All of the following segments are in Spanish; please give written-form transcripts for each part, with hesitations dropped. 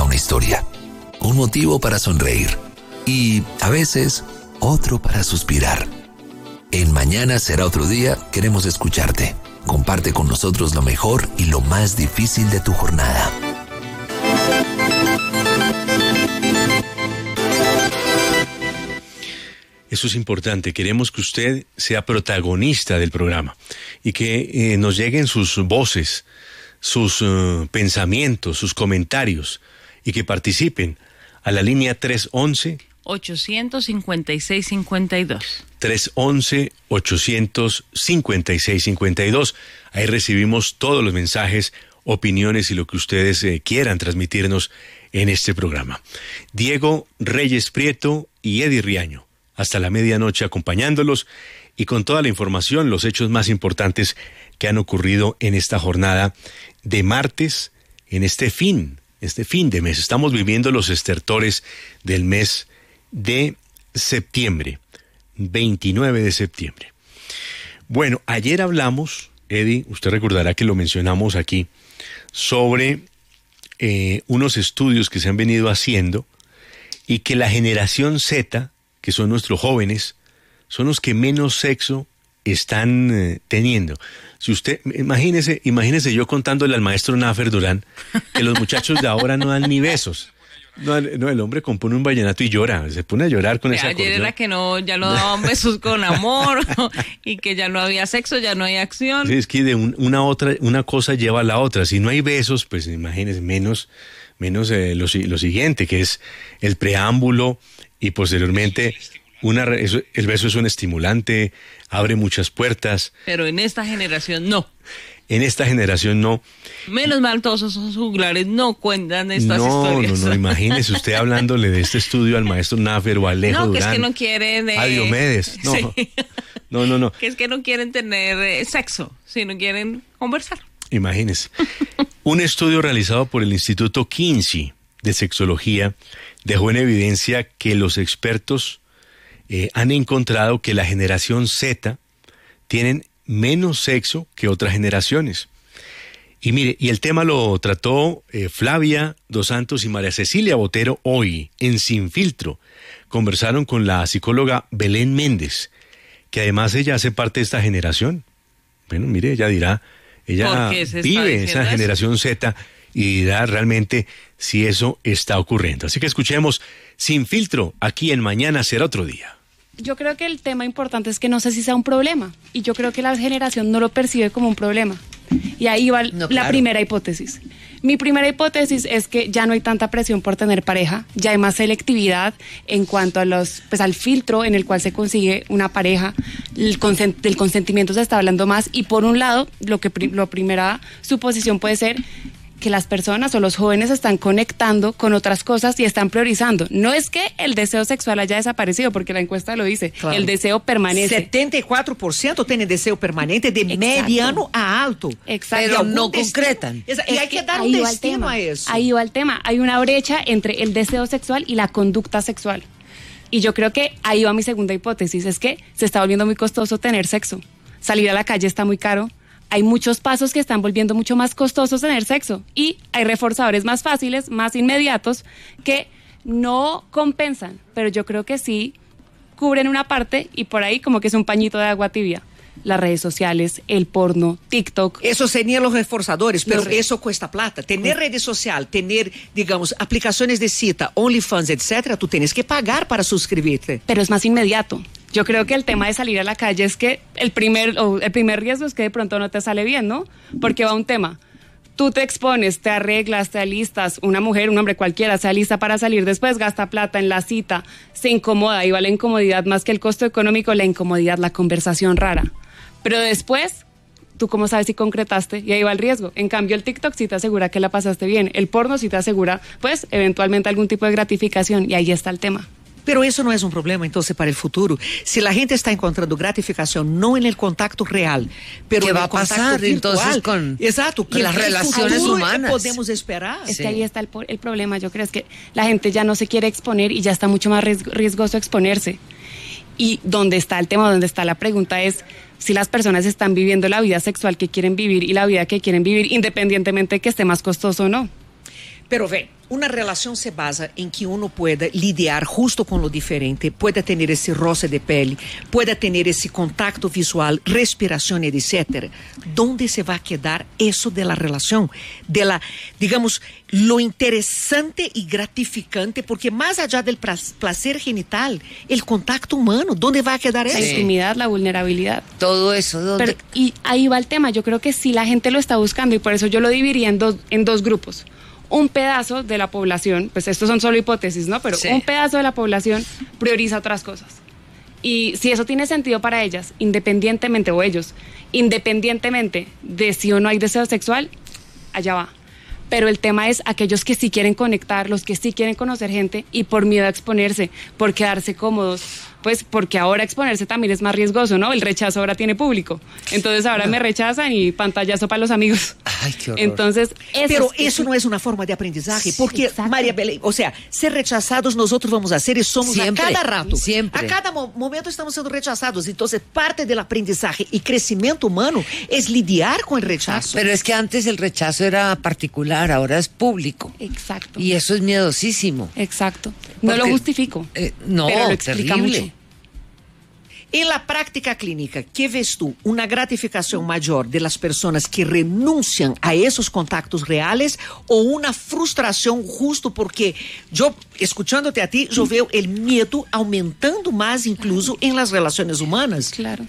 una historia, un motivo para sonreír y, a veces, otro para suspirar. En Mañana será otro día, queremos escucharte. Comparte con nosotros lo mejor y lo más difícil de tu jornada. Eso es importante. Queremos que usted sea protagonista del programa y que nos lleguen sus voces, sus pensamientos, sus comentarios y que participen a la línea 311-856-52. 311-856-52. Ahí recibimos todos los mensajes, opiniones y lo que ustedes quieran transmitirnos en este programa. Diego Reyes Prieto y Eddie Riaño, hasta la medianoche acompañándolos y con toda la información, los hechos más importantes que han ocurrido en esta jornada de martes, en este fin de mes. Estamos viviendo los estertores del mes de septiembre, 29 de septiembre. Bueno, ayer hablamos, Eddie, usted recordará que lo mencionamos aquí, sobre unos estudios que se han venido haciendo y que la generación Z, que son nuestros jóvenes, son los que menos sexo están teniendo. Si usted, imagínese yo contándole al maestro Nafer Durán que los muchachos de ahora no dan ni besos. No, el hombre compone un vallenato y llora, se pone a llorar con ese acordeón. Ayer era que ya no daban besos con amor y que ya no había sexo, ya no hay acción. Sí, es que de una cosa lleva a la otra. Si no hay besos, pues imagínese menos lo siguiente, que es el preámbulo y posteriormente el beso es un estimulante, abre muchas puertas. Pero en esta generación no. En esta generación no. Menos mal todos esos juglares no cuentan estas historias. No, imagínese usted hablándole de este estudio al maestro Nafer o a Alejo Durán. No, que es que no quieren... a Diomedes, no. Sí. No. Que es que no quieren tener sexo, sino quieren conversar. Imagínese. Un estudio realizado por el Instituto Kinsey de Sexología dejó en evidencia que los expertos han encontrado que la generación Z tienen menos sexo que otras generaciones. Y mire, y el tema lo trató Flavia Dos Santos y María Cecilia Botero hoy en Sin Filtro. Conversaron con la psicóloga Belén Méndez, que además ella hace parte de esta generación. Bueno, mire, ella dirá, ella vive esa generación Z y dirá realmente si eso está ocurriendo. Así que escuchemos Sin Filtro aquí en Mañana será otro día. Yo creo que el tema importante es que no sé si sea un problema, y yo creo que la generación no lo percibe como un problema. Y ahí va la primera hipótesis. Mi primera hipótesis es que ya no hay tanta presión por tener pareja, ya hay más selectividad en cuanto a al filtro en el cual se consigue una pareja, del consentimiento se está hablando más, y por un lado, la primera suposición puede ser que las personas o los jóvenes están conectando con otras cosas y están priorizando. No es que el deseo sexual haya desaparecido, porque la encuesta lo dice, claro. El deseo permanece. 74% tienen deseo permanente de mediano a alto. Exacto. Pero no concretan. Y hay que dar un destino a eso. Ahí va el tema. Hay una brecha entre el deseo sexual y la conducta sexual. Y yo creo que ahí va mi segunda hipótesis, es que se está volviendo muy costoso tener sexo. Salir a la calle está muy caro. Hay muchos pasos que están volviendo mucho más costosos tener sexo, y hay reforzadores más fáciles, más inmediatos, que no compensan, pero yo creo que sí cubren una parte, y por ahí como que es un pañito de agua tibia. Las redes sociales, el porno, TikTok. Eso serían los reforzadores, pero eso cuesta plata. Tener redes sociales, tener, digamos, aplicaciones de cita, OnlyFans, etcétera, tú tienes que pagar para suscribirte. Pero es más inmediato. Yo creo que el tema de salir a la calle es que el primer riesgo es que de pronto no te sale bien, ¿no? Porque va un tema. Tú te expones, te arreglas, te alistas, una mujer, un hombre cualquiera se alista para salir, después gasta plata en la cita, se incomoda, y va la incomodidad más que el costo económico, la incomodidad, la conversación rara. Pero después, ¿tú cómo sabes si concretaste? Y ahí va el riesgo. En cambio, el TikTok sí te asegura que la pasaste bien, el porno sí te asegura, pues, eventualmente algún tipo de gratificación, y ahí está el tema. Pero eso no es un problema, entonces, para el futuro. Si la gente está encontrando gratificación no en el contacto real, pero ¿qué en va el a pasar virtual, entonces con exacto, las relaciones humanas? Podemos esperar. Es que ahí está el problema. Yo creo que la gente ya no se quiere exponer y ya está mucho más riesgoso exponerse. Y donde está el tema, donde está la pregunta es si las personas están viviendo la vida sexual que quieren vivir y la vida que quieren vivir, independientemente de que esté más costoso o no. Pero ve, una relación se basa en que uno pueda lidiar justo con lo diferente, pueda tener ese roce de pele, pueda tener ese contacto visual, respiración, etc. ¿Dónde se va a quedar eso de la relación? De la, digamos, lo interesante y gratificante, porque más allá del placer genital, el contacto humano, ¿dónde va a quedar eso? La intimidad, la vulnerabilidad. Todo eso, ¿dónde? Pero, y ahí va el tema, yo creo que sí la gente lo está buscando y por eso yo lo dividiría en dos grupos. Un pedazo de la población, pues estos son solo hipótesis, ¿no? Pero un pedazo de la población prioriza otras cosas. Y si eso tiene sentido para ellas, independientemente, o ellos, independientemente de si o no hay deseo sexual, allá va. Pero el tema es aquellos que sí quieren conectar, los que sí quieren conocer gente y por miedo a exponerse, por quedarse cómodos, pues porque ahora exponerse también es más riesgoso, ¿no? El rechazo ahora tiene público. Entonces ahora me rechazan y pantallazo para los amigos. Ay, qué horror. Entonces, pero eso no es una forma de aprendizaje, porque, exacto. María Belén, o sea, ser rechazados nosotros vamos a hacer y somos siempre, a cada rato. Siempre. A cada momento estamos siendo rechazados. Entonces, parte del aprendizaje y crecimiento humano es lidiar con el rechazo. Pero es que antes el rechazo era particular, ahora es público. Exacto. Y eso es miedosísimo. Exacto. No Porque, lo justifico. No, pero lo explica terrible. mucho. En la práctica clínica, ¿qué ves tú? ¿Una gratificación mayor de las personas que renuncian a esos contactos reales o una frustración justo porque yo, escuchándote a ti, yo veo el miedo aumentando más incluso en las relaciones humanas? Claro.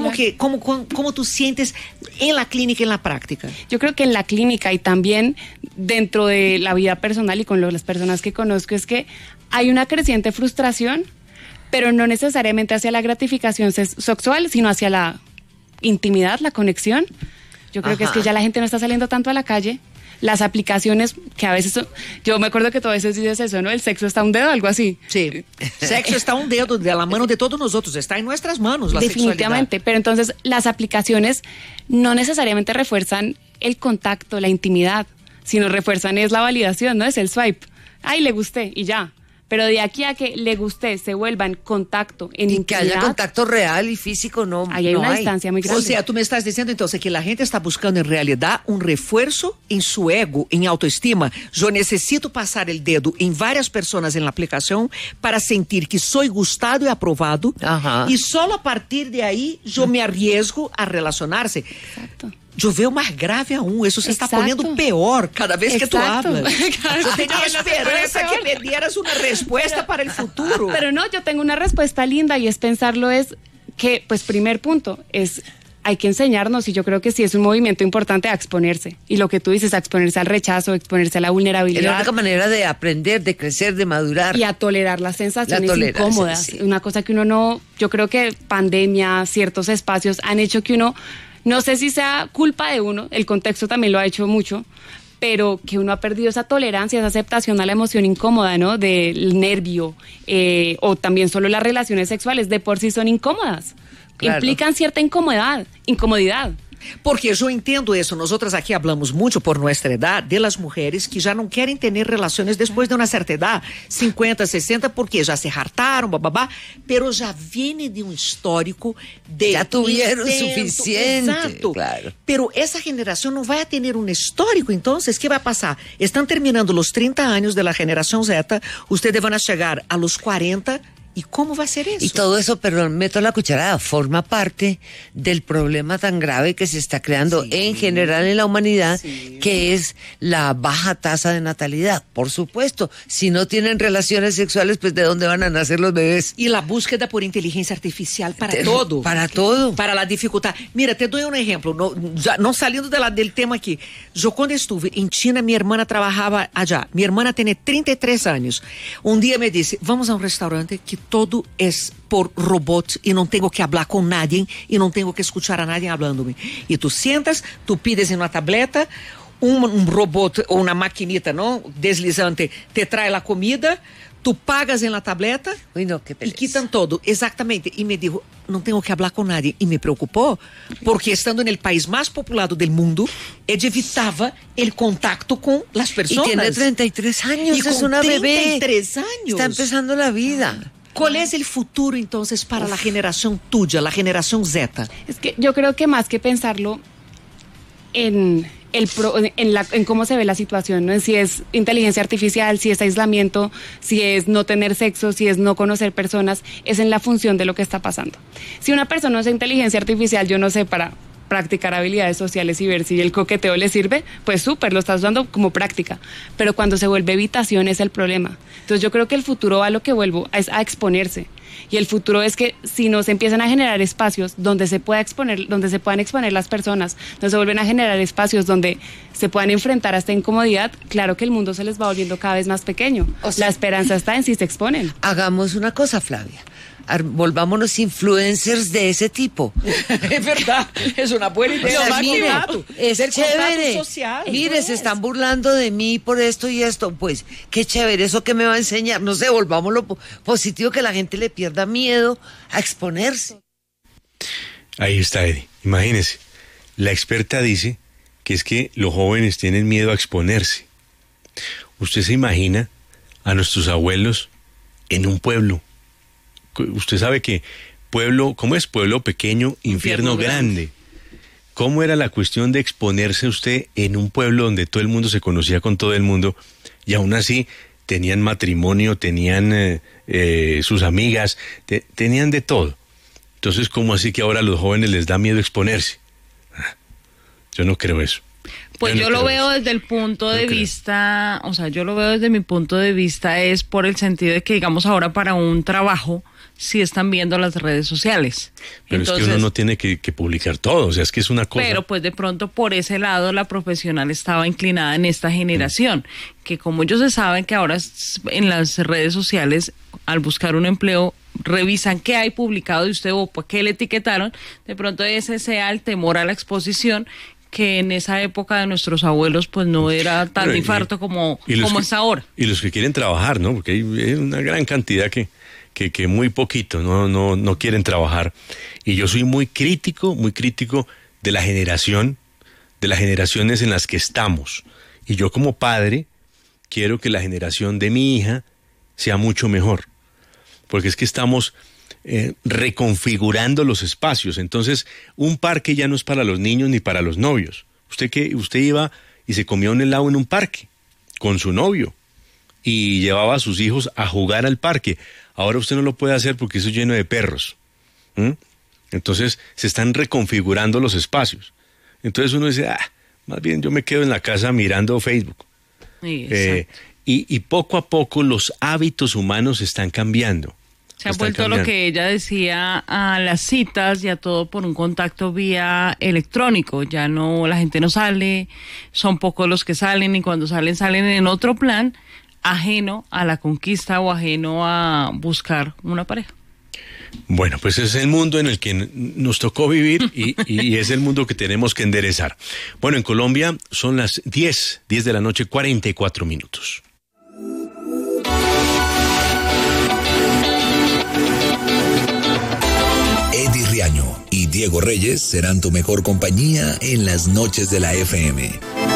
¿Cómo tú sientes en la clínica, en la práctica? Yo creo que en la clínica y también dentro de la vida personal y con las personas que conozco es que hay una creciente frustración, pero no necesariamente hacia la gratificación sexual, sino hacia la intimidad, la conexión. Yo creo que es que ya la gente no está saliendo tanto a la calle. Las aplicaciones que a veces, yo me acuerdo que tú a veces dices eso, ¿no? El sexo está a un dedo, algo así. Sí, sexo está a un dedo de la mano de todos nosotros, está en nuestras manos la definitivamente, sexualidad. pero entonces las aplicaciones no necesariamente refuerzan el contacto, la intimidad, sino refuerzan es la validación, ¿no? Es el swipe. Ay, le gusté y ya. Pero de aquí a que le guste, se vuelvan contacto en y intimidad, que haya contacto real y físico, no. ahí hay no una distancia muy grande. O sea, tú me estás diciendo entonces que la gente está buscando en realidad un refuerzo en su ego, en autoestima. Yo necesito pasar el dedo en varias personas en la aplicación para sentir que soy gustado y aprobado. Ajá. Y solo a partir de ahí yo me arriesgo a relacionarse. Exacto. Yo veo más grave aún, eso se está poniendo peor cada vez que tú hablas. Yo tenía esperanza que me dieras una respuesta para el futuro. Pero no, yo tengo una respuesta linda y es pensarlo es que, pues primer punto, es hay que enseñarnos y yo creo que sí es un movimiento importante a exponerse. Y lo que tú dices, a exponerse al rechazo, a exponerse a la vulnerabilidad. Es la única manera de aprender, de crecer, de madurar. Y a tolerar las sensaciones incómodas. Sí. Una cosa que uno no, yo creo que pandemia, ciertos espacios han hecho que uno, no sé si sea culpa de uno, el contexto también lo ha hecho mucho, pero que uno ha perdido esa tolerancia, esa aceptación a la emoción incómoda, ¿no? Del nervio, o también solo las relaciones sexuales de por sí son incómodas. Claro. Implican cierta incomodidad. Porque yo entiendo eso, nosotras aquí hablamos mucho por nuestra edad de las mujeres que ya no quieren tener relaciones después de una cierta edad, 50, 60, porque ya se hartaron, pero ya viene de un histórico de... Ya tuvieron suficiente. Exacto. Claro. Pero esa generación no va a tener un histórico, entonces, ¿qué va a pasar? Están terminando los 30 años de la generación Z, ustedes van a llegar a los 40... ¿Y cómo va a ser eso? Y todo eso, perdón, meto la cucharada, forma parte del problema tan grave que se está creando en general en la humanidad, que es la baja tasa de natalidad. Por supuesto, si no tienen relaciones sexuales, pues ¿de dónde van a nacer los bebés? Y la búsqueda por inteligencia artificial para todo. Para todo. Para la dificultad. Mira, te doy un ejemplo, no saliendo del tema aquí. Yo cuando estuve en China, mi hermana trabajaba allá. Mi hermana tiene 33 años. Un día me dice, vamos a un restaurante que todo es por robot y no tengo que hablar con nadie y no tengo que escuchar a nadie hablándome. Y tú sientas, tú pides en una tableta, un robot o una maquinita, ¿no? Deslizante, te trae la comida, tú pagas en la tableta. Uy, no, qué pereza. Y quitan todo, exactamente. Y me dijo, no tengo que hablar con nadie. Y me preocupó, porque estando en el país más poblado del mundo, ella evitaba el contacto con las personas. Y tiene 33 años, y es una bebé. 33 años. Está empezando la vida. ¿Cuál es el futuro entonces para la generación tuya, la generación Z? Es que yo creo que más que pensarlo en en cómo se ve la situación, ¿no? En si es inteligencia artificial, si es aislamiento, si es no tener sexo, si es no conocer personas, es en la función de lo que está pasando. Si una persona usa inteligencia artificial, yo no sé, para practicar habilidades sociales y ver si el coqueteo le sirve, pues súper, lo estás usando como práctica, pero cuando se vuelve evitación es el problema. Entonces yo creo que el futuro a lo que vuelvo es a exponerse, y el futuro es que si nos empiezan a generar espacios donde se puedan exponer las personas, donde se vuelven a generar espacios donde se puedan enfrentar a esta incomodidad, claro que el mundo se les va volviendo cada vez más pequeño. O sea, la esperanza está en si se exponen. Hagamos una cosa, Flavia. Volvámonos influencers de ese tipo. Es verdad, es una buena idea. O sea, mire, es chévere. Social, mire, se están burlando de mí por esto y esto. Pues, qué chévere, ¿eso qué me va a enseñar? No sé, volvámoslo positivo, que la gente le pierda miedo a exponerse. Ahí está, Eddie. Imagínese, la experta dice que es que los jóvenes tienen miedo a exponerse. ¿Usted se imagina a nuestros abuelos en un pueblo? Usted sabe que pueblo, ¿cómo es? Pueblo pequeño, infierno grande. ¿Cómo era la cuestión de exponerse usted en un pueblo donde todo el mundo se conocía con todo el mundo y aún así tenían matrimonio, tenían sus amigas, tenían de todo? Entonces, ¿cómo así que ahora a los jóvenes les da miedo exponerse? Yo no creo eso. Pues yo lo veo desde el punto de vista, o sea, yo lo veo desde mi punto de vista es por el sentido de que, digamos, ahora para un trabajo sí están viendo las redes sociales. Pero entonces, es que uno no tiene que publicar todo, o sea, es que es una cosa. Pero pues de pronto por ese lado la profesional estaba inclinada en esta generación, que como ellos se saben que ahora en las redes sociales, al buscar un empleo, revisan qué hay publicado de usted o por qué le etiquetaron, de pronto ese sea el temor a la exposición, que en esa época de nuestros abuelos pues no era tan infarto como es ahora. Y los que quieren trabajar, ¿no? Porque hay una gran cantidad que muy poquito no quieren trabajar. Y yo soy muy crítico de la generación, de las generaciones en las que estamos. Y yo como padre quiero que la generación de mi hija sea mucho mejor. Porque es que estamos reconfigurando los espacios. Entonces, un parque ya no es para los niños ni para los novios. Usted iba y se comía un helado en un parque con su novio y llevaba a sus hijos a jugar al parque. Ahora usted no lo puede hacer porque eso es lleno de perros. Entonces, se están reconfigurando los espacios. Entonces uno dice, más bien yo me quedo en la casa mirando Facebook. Y poco a poco los hábitos humanos están cambiando. Se ha vuelto lo que ella decía, a las citas y a todo por un contacto vía electrónico. Ya no, la gente no sale, son pocos los que salen y cuando salen en otro plan, ajeno a la conquista o ajeno a buscar una pareja. Bueno, pues es el mundo en el que nos tocó vivir y es el mundo que tenemos que enderezar. Bueno, en Colombia son las 10 de la noche, 44 minutos. Eddie Riaño y Diego Reyes serán tu mejor compañía en las noches de la FM.